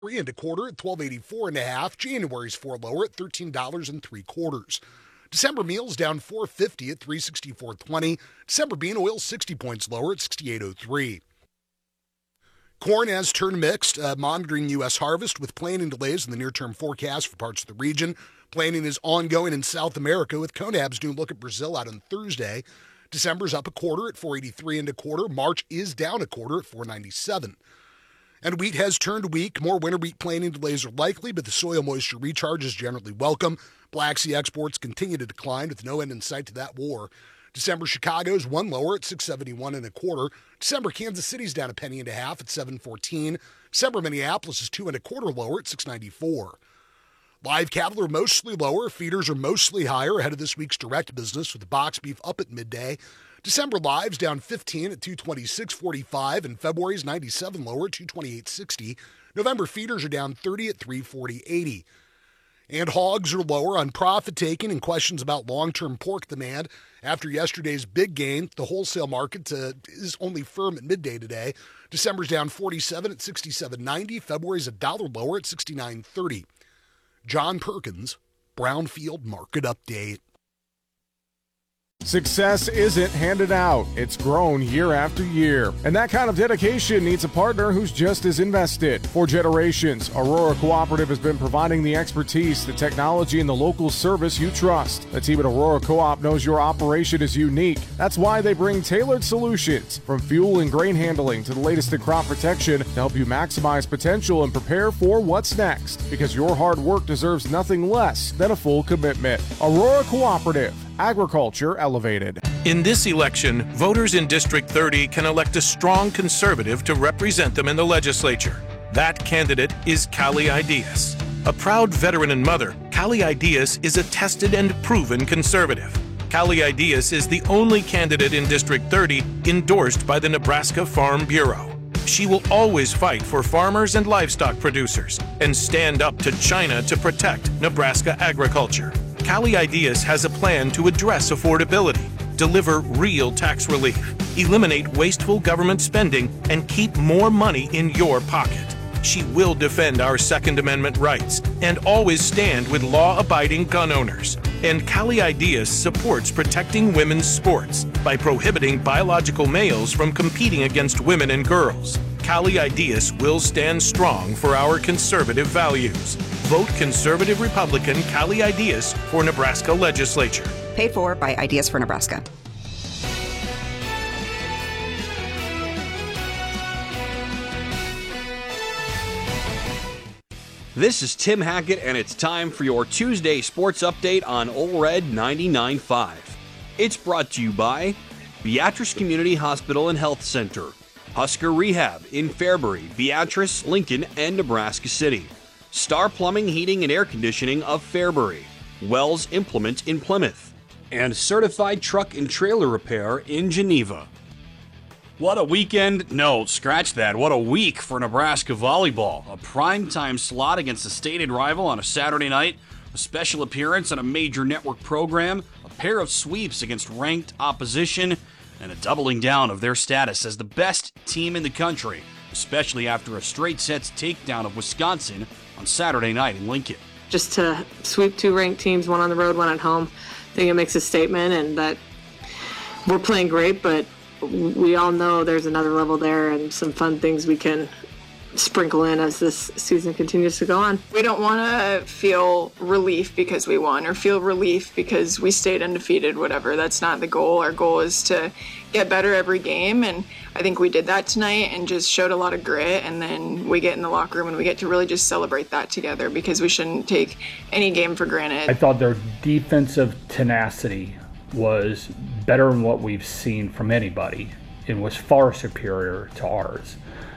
3 and a quarter at $12.84.5. January's 4 lower at $13.75. December meals down $4.50 at $3.64.20. December bean oil 60 points lower at $68.03. Corn has turned mixed, monitoring U.S. harvest with planting delays in the near-term forecast for parts of the region. Planting is ongoing in South America with Conab's new look at Brazil out on Thursday. December's up a quarter at $4.83 and a quarter. March is down a quarter at $4.97. And wheat has turned weak. More winter wheat planting delays are likely, but the soil moisture recharge is generally welcome. Black Sea exports continue to decline with no end in sight to that war. December Chicago's 1 lower at $6.71 and a quarter. December Kansas City's down a penny and a half at $7.14. December Minneapolis is 2 and a quarter lower at $6.94. Live cattle are mostly lower. Feeders are mostly higher ahead of this week's direct business with the box beef up at midday. December lives down 15 at $226.45 and February's 97 lower at $228.60. November feeders are down 30 at $340.80. And hogs are lower on profit taking and questions about long-term pork demand. After yesterday's big gain, the wholesale market is only firm at midday today. December's down 47 at $67.90. February's $1 lower at $69.30. John Perkins, Brownfield Market Update. Success isn't handed out, it's grown year after year. And that kind of dedication needs a partner who's just as invested. For generations, Aurora Cooperative has been providing the expertise, the technology, and the local service you trust. The team at Aurora Co-op knows your operation is unique. That's why they bring tailored solutions, from fuel and grain handling to the latest in crop protection, to help you maximize potential and prepare for what's next. Because your hard work deserves nothing less than a full commitment. Aurora Cooperative. Agriculture elevated. In this election, voters in District 30 can elect a strong conservative to represent them in the legislature. That candidate is Callie Ideas. A proud veteran and mother, Callie Ideas is a tested and proven conservative. Callie Ideas is the only candidate in District 30 endorsed by the Nebraska Farm Bureau. She will always fight for farmers and livestock producers and stand up to China to protect Nebraska agriculture. Callie Ideas has a plan to address affordability, deliver real tax relief, eliminate wasteful government spending, and keep more money in your pocket. She will defend our Second Amendment rights and always stand with law-abiding gun owners. And Callie Ideas supports protecting women's sports by prohibiting biological males from competing against women and girls. Callie Ideas will stand strong for our conservative values. Vote Conservative Republican Callie Ideas for Nebraska Legislature. Paid for by Ideas for Nebraska. This is Tim Hackett, and it's time for your Tuesday sports update on Ole Red 99.5. It's brought to you by Beatrice Community Hospital and Health Center, Husker Rehab in Fairbury, Beatrice, Lincoln, and Nebraska City, Star Plumbing, Heating, and Air Conditioning of Fairbury, Wells Implement in Plymouth, and Certified Truck and Trailer Repair in Geneva. What a weekend. No, scratch that. What a week for Nebraska volleyball. A primetime slot against a stated rival on a Saturday night, a special appearance on a major network program, a pair of sweeps against ranked opposition, and a doubling down of their status as the best team in the country, especially after a straight sets takedown of Wisconsin on Saturday night in Lincoln. Just to sweep two ranked teams, one on the road, one at home, I think it makes a statement, and that we're playing great, but we all know there's another level there and some fun things we can sprinkle in as this season continues to go on. We don't want to feel relief because we won or feel relief because we stayed undefeated, whatever. That's not the goal. Our goal is to get better every game, and I think we did that tonight and just showed a lot of grit, and then we get in the locker room and we get to really just celebrate that together because we shouldn't take any game for granted. I thought their defensive tenacity was better than what we've seen from anybody and was far superior to ours.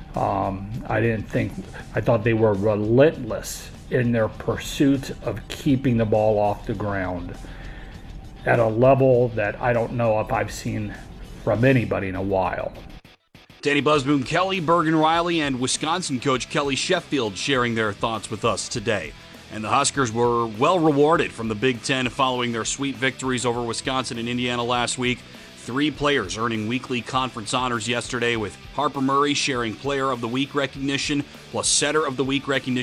I thought they were relentless in their pursuit of keeping the ball off the ground at a level that I don't know if I've seen from anybody in a while. Danny Buzzboom Kelly, Bergen Riley, and Wisconsin coach Kelly Sheffield sharing their thoughts with us today. And the Huskers were well rewarded from the Big Ten following their sweep victories over Wisconsin and Indiana last week. 3 players earning weekly conference honors yesterday, with Harper Murray sharing Player of the Week recognition plus Setter of the Week recognition